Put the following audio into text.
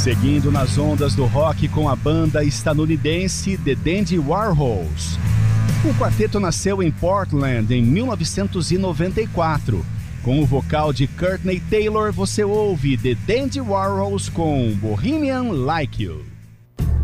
Seguindo nas ondas do rock com a banda estadunidense The Dandy Warhols. O quarteto nasceu em Portland em 1994. Com o vocal de Courtney Taylor, você ouve The Dandy Warhols com Bohemian Like You.